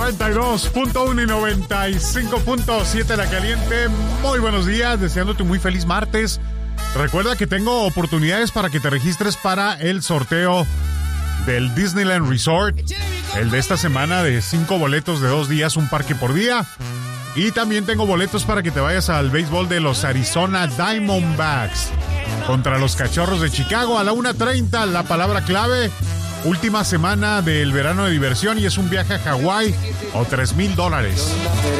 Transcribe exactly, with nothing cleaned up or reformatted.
noventa y dos punto uno y noventa y cinco punto siete La Caliente. Muy buenos días, deseándote un muy feliz martes. Recuerda que tengo oportunidades para que te registres para el sorteo del Disneyland Resort, el de esta semana, de cinco boletos de dos días, un parque por día. Y también tengo boletos para que te vayas al béisbol de los Arizona Diamondbacks contra los Cachorros de Chicago a la una treinta. La palabra clave: última semana del verano de diversión, y es un viaje a Hawái o tres mil dólares.